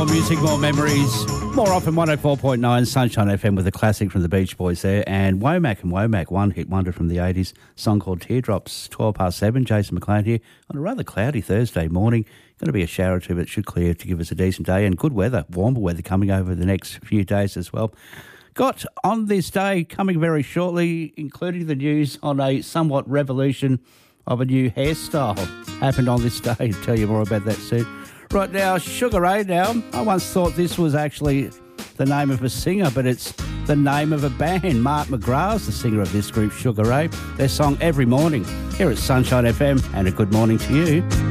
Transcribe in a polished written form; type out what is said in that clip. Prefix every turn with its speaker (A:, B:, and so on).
A: More music, more memories. More often 104.9 Sunshine FM with a classic from the Beach Boys there. And Womack and Womack, one hit wonder from the 80s, song called Teardrops, 7:12. Jason McLean here on a rather cloudy Thursday morning. Going to be a shower or two, but it should clear to give us a decent day. And good weather, warmer weather coming over the next few days as well. Got on this day coming very shortly, including the news on a somewhat revolution of a new hairstyle. Happened on this day. I'll tell you more about that soon. Right now, Sugar Ray now. I once thought this was actually the name of a singer, but it's the name of a band. Mark McGrath's the singer of this group, Sugar Ray. Their song Every Morning here at Sunshine FM, and a good morning to you.